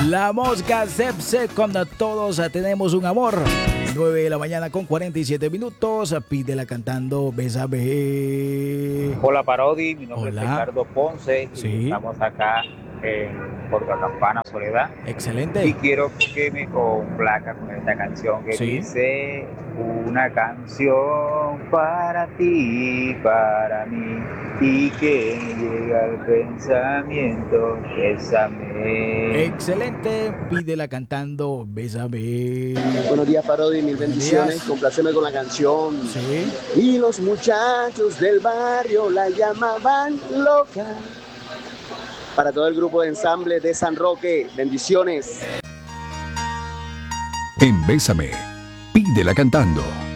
La Mosca Cepse, cuando todos tenemos un amor. 9 de la mañana con 47 minutos. Pídela cantando Bésame. Hola Parodi, mi nombre Hola. es Ricardo Ponce y Sí. estamos acá en Puerto Campana, Soledad. Y Excelente. quiero que me complaca con esta canción que Sí. dice: una canción para ti, para mí, y que me llega al pensamiento, bésame. Excelente. Pídela cantando Bésame. Buenos días, Parodi, mil Buenos bendiciones. días. Compláceme con la canción. Sí. Y los muchachos del barrio la llamaban loca. Para todo el grupo de ensamble de San Roque, bendiciones. En Bésame, pídela cantando.